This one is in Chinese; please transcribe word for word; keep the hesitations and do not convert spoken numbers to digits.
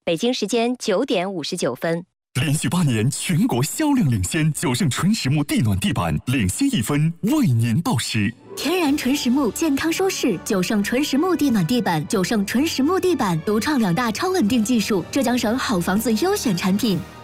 北京时间九点五十九分。 连续八年全国销量领先，九盛纯实木地暖地板领先一分，为您报时。 天然纯实木，健康舒适。九盛纯实木地暖地板，九盛纯实木地板独创两大超稳定技术，浙江省好房子优选产品。